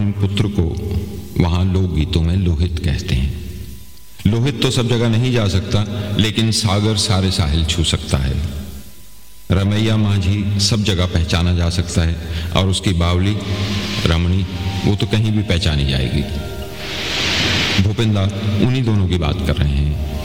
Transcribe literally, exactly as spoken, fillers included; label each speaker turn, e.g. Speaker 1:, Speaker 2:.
Speaker 1: ब्रह्मपुत्र को वहाँ लोकगीतों में लोहित कहते हैं। लोहित तो सब जगह नहीं जा सकता, लेकिन सागर सारे साहिल छू सकता है। रमैया माझी सब जगह पहचाना जा सकता है, और उसकी बावली रमणी वो तो कहीं भी पहचानी जाएगी। भूपेंद्र उन्हीं दोनों की बात कर रहे हैं।